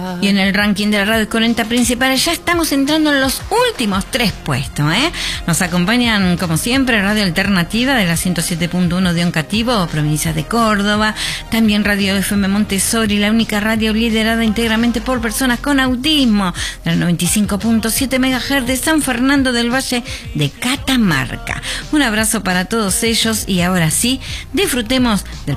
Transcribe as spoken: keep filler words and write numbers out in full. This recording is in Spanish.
Y en el ranking de la radio cuarenta principales ya estamos entrando en los últimos tres puestos, ¿eh? Nos acompañan, como siempre, Radio Alternativa de la ciento siete punto uno de Oncativo, provincia de Córdoba. También Radio F M Montessori, la única radio liderada íntegramente por personas con autismo, del noventa y cinco punto siete megahertz de San Fernando del Valle de Catamarca. Un abrazo para todos ellos y ahora sí, disfrutemos del